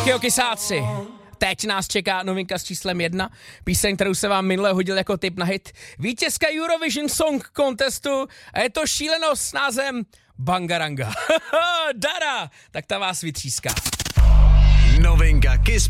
Tak jo, kysáci. Teď nás čeká novinka s číslem 1. Píseň, kterou se vám minule hodil jako tip na hit. Vítězka Eurovision Song Contestu a je to šílenost s názvem Bangaranga. Dara, tak ta vás vytříská. Novinka Kiss